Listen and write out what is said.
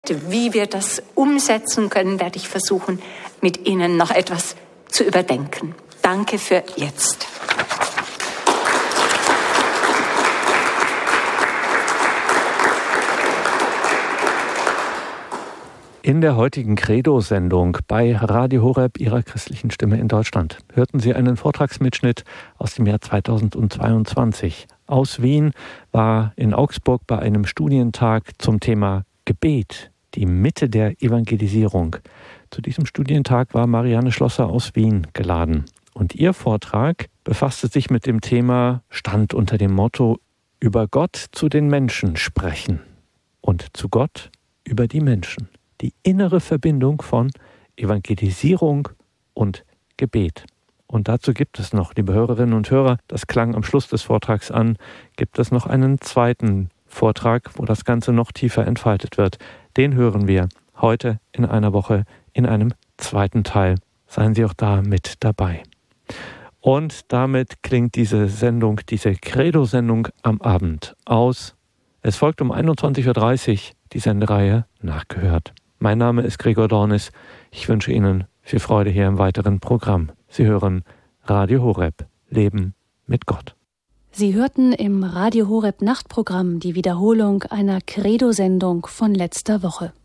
Wie wir das umsetzen können, werde ich versuchen, mit Ihnen noch etwas zu überdenken. Danke für jetzt. In der heutigen Credo-Sendung bei Radio Horeb, Ihrer christlichen Stimme in Deutschland, hörten Sie einen Vortragsmitschnitt aus dem Jahr 2022. Aus Wien war in Augsburg bei einem Studientag zum Thema Gebet, die Mitte der Evangelisierung. Zu diesem Studientag war Marianne Schlosser aus Wien geladen. Und ihr Vortrag befasste sich mit dem Thema, stand unter dem Motto, über Gott zu den Menschen sprechen und zu Gott über die Menschen. Die innere Verbindung von Evangelisierung und Gebet. Und dazu gibt es noch, liebe Hörerinnen und Hörer, das klang am Schluss des Vortrags an, gibt es noch einen zweiten Vortrag, wo das Ganze noch tiefer entfaltet wird. Den hören wir heute in einer Woche in einem zweiten Teil. Seien Sie auch da mit dabei. Und damit klingt diese Sendung, diese Credo-Sendung am Abend aus. Es folgt um 21.30 Uhr die Sendereihe Nachgehört. Mein Name ist Gregor Dornis. Ich wünsche Ihnen viel Freude hier im weiteren Programm. Sie hören Radio Horeb, Leben mit Gott. Sie hörten im Radio Horeb Nachtprogramm die Wiederholung einer Credo-Sendung von letzter Woche.